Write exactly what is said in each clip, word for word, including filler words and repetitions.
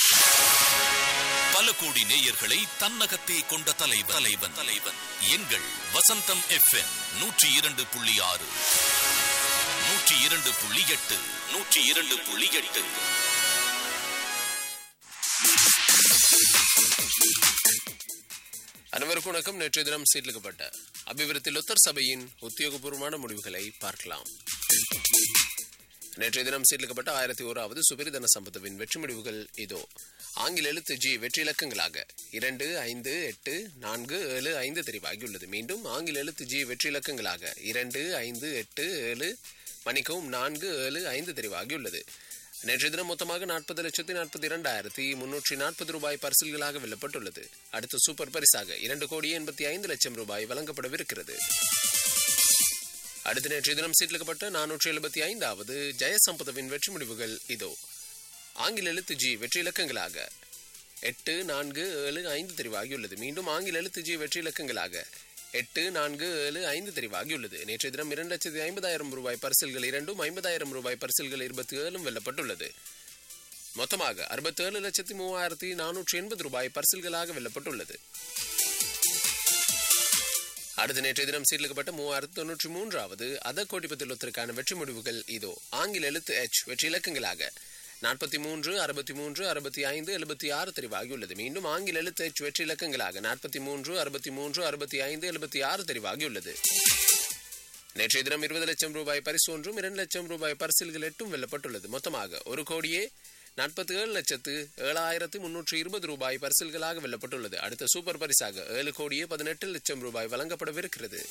பல கோடி நேயர்களை தன்னகத்தே கொண்ட தலைவன் தலைவன் தலைவன் எங்கள் வசந்தம் எஃப்எம் நூற்றி இரண்டு புள்ளி ஆறு நூற்றி இரண்டு புள்ளி எட்டு நூற்றி இரண்டு புள்ளி எட்டு. அனைவருக்கும் வணக்கம். நேற்றைய தினம் சீர்லிக்கப்பட்ட அபிவிருத்தி லொத்தர் சபையின் உத்தியோகபூர்வமான முடிவுகளை பார்க்கலாம். நேற்றைய தினம் சீர்லிக்கப்பட்ட ஆயிரத்தி ஓராவது சுபரிதன சம்பத்துவின் வெற்றி முடிவுகள் இதோ. ஆங்கில எழுத்து ஜி வெற்றி இலக்கங்களாக இரண்டு ஐந்து எட்டு நான்கு ஏழு ஐந்து தெரிவாகியுள்ளது. மீண்டும் ஆங்கில எழுத்து ஜி வெற்றி இலக்கங்களாக இரண்டு ஐந்து எட்டு ஏழு மணிக்கவும் நான்கு ஏழு ஐந்து தெரிவாகியுள்ளது. நேற்றைய தினம் மொத்தமாக நாற்பது லட்சத்தி நாற்பத்தி இரண்டாயிரத்தி முன்னூற்றி நாற்பது ரூபாய் பரிசில்களாக வெல்லப்பட்டுள்ளது. அடுத்த சூப்பர் பரிசாக இரண்டு கோடி எண்பத்தி ஐந்து லட்சம் ரூபாய் வழங்கப்படவிருக்கிறது. அடுத்த நேற்றைய தினம் சீட்லிக்கப்பட்ட நானூற்றி எழுபத்தி ஐந்தாவது ஜெயசம்பதவின் வெற்றி முடிவுகள் இதோ. ஆங்கில எழுத்து ஜி வெற்றி இலக்கங்களாக எட்டு நான்கு ஏழு ஐந்து தெரிவாகியுள்ளது. மீண்டும் ஆங்கில எழுத்து ஜி வெற்றி இலக்கங்களாக எட்டு நான்கு ஏழு ஐந்து தெரிவாகியுள்ளது. நேற்றைய தினம் இரண்டு லட்சத்தி ஐம்பதாயிரம் ரூபாய் பரிசில்கள் இரண்டும் ஐம்பதாயிரம் ரூபாய் பரிசில்கள் இருபத்தி ஏழும் வெல்லப்பட்டுள்ளது. மொத்தமாக அறுபத்தி ஏழு லட்சத்தி மூவாயிரத்தி நானூற்றி எண்பது ரூபாய் பரிசில்களாக வெல்லப்பட்டுள்ளது. அடுத்த நேற்றைய தினம் சீர்லிக்கப்பட்ட மூவாயிரத்தி தொன்னூற்றி மூன்றாவது அத கோடிபத்திலத்திற்கான வெற்றி முடிவுகள் இதோ. ஆங்கில எழுத்து எச் வெற்றி இலக்கங்களாக நாற்பத்தி மூன்று அறுபத்தி மூன்று அறுபத்தி ஐந்து எழுபத்தி ஆறு தெரிவாகியுள்ளது. மீண்டும் ஆங்கில எழுத்து எச் வெற்றி இலக்கங்களாக நாற்பத்தி மூன்று அறுபத்தி மூன்று அறுபத்தி ஐந்து எழுபத்தி ஆறு தெரிவாகியுள்ளது. நேற்றைய தினம் இருபது லட்சம் ரூபாய் பரிசு ஒன்றும் இரண்டு லட்சம் ரூபாய் பரிசில்கள் எட்டும் வெல்லப்பட்டுள்ளது. மொத்தமாக ஒரு கோடியே நாற்பத்தி ஏழு லட்சத்து ஏழாயிரத்தி முன்னூற்றி இருபது ரூபாய் பரிசில்களாக வெல்லப்பட்டுள்ளது. அடுத்த சூப்பர் பரிசாக ஏழு கோடியே பதினெட்டு லட்சம் ரூபாய் வழங்கப்படவிருக்கிறது.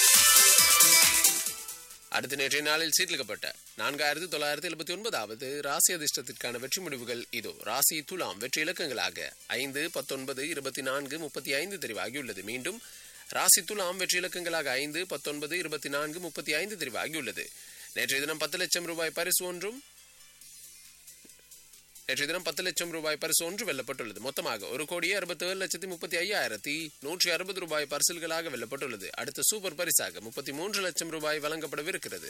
அடுத்த நேற்றைய நாளில் சீர்லிக்கப்பட்ட நான்காயிரத்தி தொள்ளாயிரத்தி எழுபத்தி ஒன்பதாவது ராசி அதிர்ஷ்டத்திற்கான வெற்றி முடிவுகள் இதோ. ராசி துலாம் வெற்றி இலக்கங்களாக ஐந்து பத்தொன்பது இருபத்தி நான்கு முப்பத்தி ஐந்து தெரிவாகியுள்ளது. மீண்டும் ராசி துலாம் வெற்றி இலக்கங்களாக ஐந்து பத்தொன்பது இருபத்தி நான்கு முப்பத்தி ஐந்து தெரிவாகியுள்ளது. நேற்றைய தினம் பத்து லட்சம் ரூபாய் பரிசு ஒன்றும் நேற்றைய தினம் பத்து லட்சம் ரூபாய் பரிசு ஒன்று வெல்லப்பட்டுள்ளது. மொத்தமாக ஒரு கோடியே அறுபத்தி ஏழு லட்சத்தி முப்பத்தி ஐயாயிரத்தி நூற்றி அறுபது ரூபாய் பரிசில்களாக வெல்லப்பட்டுள்ளது. அடுத்த சூப்பர் பரிசாக முப்பத்தி மூன்று லட்சம் ரூபாய் வழங்கப்படவிருக்கிறது.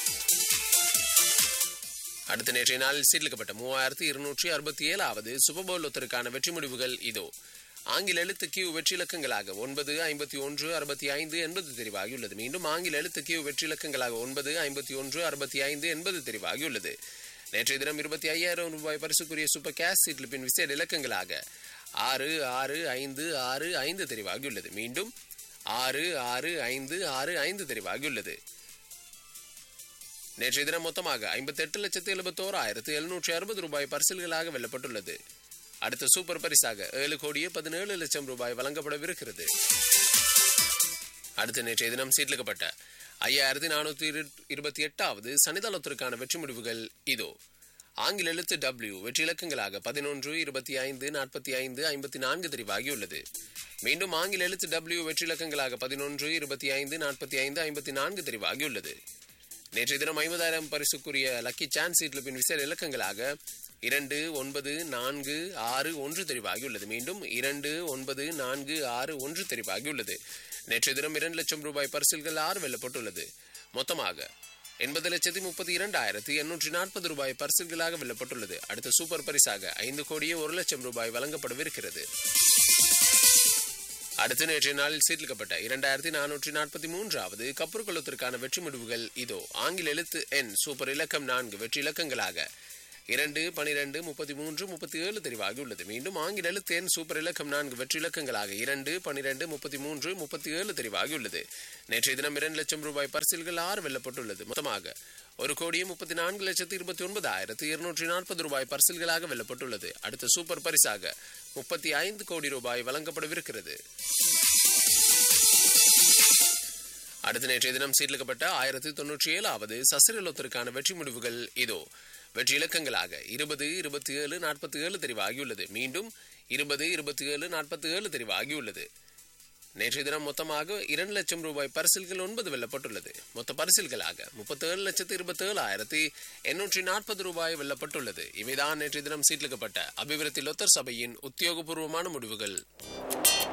அடுத்த நேற்றைய நாளில் சீர்லிக்கப்பட்ட மூவாயிரத்தி இருநூற்றி அறுபத்தி ஏழாவது சுபபோல் ஒத்தருக்கான வெற்றி முடிவுகள் இதோ. ஆங்கில எழுத்து கியூ வெற்றி இலக்கங்களாக ஒன்பது ஐம்பத்தி ஒன்று அறுபத்தி ஐந்து எண்பது தெரிவாகியுள்ளது. மீண்டும் ஆங்கில எழுத்து கியூ வெற்றி இலக்கங்களாக ஒன்பது ஐம்பத்தி ஒன்று அறுபத்தி ஐந்து எண்பது தெரிவாகியுள்ளது. நேற்றைய தினம் இருபத்தி ஐயாயிரம் ரூபாய் பரிசுக்குரிய சூப்பர் கேஷ் சீட்லிப்பின் விசேட இலக்கங்களாக ஆறு ஆறு ஐந்து ஆறு ஐந்து தெரிவாகியுள்ளது. மீண்டும் ஆறு ஆறு ஐந்து ஆறு ஐந்து தெரிவாகியுள்ளது. நேற்றைய தினம் மொத்தமாக ஐம்பத்தி எட்டு லட்சத்தி எழுபத்தோரு ஆயிரத்தி எழுநூற்றி அறுபது ரூபாய் பரிசில்களாக வெல்லப்பட்டுள்ளது. அடுத்த சூப்பர் பரிசாக ஏழு கோடியே பதினேழு லட்சம் ரூபாய் வழங்கப்படவிருக்கிறது. அடுத்த நேற்றைய தினம் சீட்லிக்கப்பட்ட ஐயாயிரத்தி நானூத்தி இருபத்தி எட்டாவது சனிதளத்திற்கான வெற்றி முடிவுகள் இதோ. ஆங்கில எழுத்து டபிள்யூ வெற்றி இலக்கங்களாக பதினொன்று இருபத்தி ஐந்து நாற்பத்தி ஐந்து ஐம்பத்தி நான்கு தெரிவாகியுள்ளது. மீண்டும் ஆங்கில எழுத்து டபிள்யூ வெற்றி இலக்கங்களாக பதினொன்று இருபத்தி ஐந்து நாற்பத்தி ஐந்து ஐம்பத்தி நான்கு தெரிவாகியுள்ளது. நேற்றைய தினம் ஐம்பதாயிரம் பரிசுக்குரிய லக்கி சான்ஸ் சீட்லிப்பின் விசேட இலக்கங்களாக இரண்டு ஒன்பது நான்கு ஆறு ஒன்று தெரிவாகியுள்ளது. மீண்டும் இரண்டு ஒன்பது நான்கு ஆறு ஒன்று தெரிவாகியுள்ளது. நேற்றைய தினம் இரண்டு லட்சம் ரூபாய் பரிசில்கள் ஆறு வெல்லப்பட்டுள்ளது. மொத்தமாக எண்பது லட்சத்தி முப்பத்தி இரண்டாயிரத்தி எண்ணூற்றி நாற்பது ரூபாய் பரிசில்களாக வெல்லப்பட்டுள்ளது. அடுத்த சூப்பர் பரிசாக ஐந்து கோடியே ஒரு லட்சம் ரூபாய் வழங்கப்படவிருக்கிறது. அடுத்த நேற்றைய நாளில் சீர்லிக்கப்பட்ட இரண்டாயிரத்தி நானூற்றி நாற்பத்தி மூன்றாவது கப்புறுக்கொள்ளத்திற்கான வெற்றி முடிவுகள் இதோ. ஆங்கில எழுத்து என் சூப்பர் இலக்கம் நான்கு வெற்றி இலக்கங்களாக இரண்டு பனிரெண்டு முப்பத்தி மூன்று முப்பத்தி ஏழு தெரிவாகியுள்ளது. மீண்டும் ஆங்கில எழுத்து எண் சூப்பர் இலக்கம் நான்கு வெற்றி இலக்கங்களாக இரண்டு பனிரெண்டு முப்பத்தி மூன்று முப்பத்தி ஏழு தெரிவாகியுள்ளது. நேற்றைய தினம் இரண்டு லட்சம் ரூபாய் பரிசில்கள் ஆறு வெல்லப்பட்டுள்ளது. மொத்தமாக ஒரு கோடியே முப்பத்தி நான்கு லட்சத்தி இருபத்தி ஒன்பது ஆயிரத்தி இருநூற்றி நாற்பது ரூபாய் பரிசில்களாக வெல்லப்பட்டுள்ளது. அடுத்த சூப்பர் பரிசாக முப்பத்தி ஐந்து கோடி ரூபாய் வழங்கப்படவிருக்கிறது. அடுத்த நேற்றைய தினம் சீர்லிக்கப்பட்ட ஆயிரத்தி தொன்னூற்றி ஏழாவது சசிரலோத்திற்கான வெற்றி முடிவுகள் இதோ. வெற்றி இலக்கங்களாக இருபது இருபத்தி ஏழு நாற்பத்தி ஏழு தெரிவாகியுள்ளது. மீண்டும் இருபது இருபத்தி ஏழு நாற்பத்தி ஏழு தெரிவாகியுள்ளது. நேற்றைய தினம் மொத்தமாக இரண்டு லட்சம் ரூபாய் பரிசில்கள் ஒன்பது வெல்லப்பட்டுள்ளது. மொத்த பரிசில்களாக முப்பத்தி ஏழு லட்சத்தி இருபத்தி ஏழு ஆயிரத்தி எண்ணூற்றி நாற்பது ரூபாய் வெல்லப்பட்டுள்ளது. இவைதான் நேற்றைய தினம் சீட்லிக்கப்பட்ட அபிவிருத்தி லொத்தர் சபையின் உத்தியோகபூர்வமான முடிவுகள்.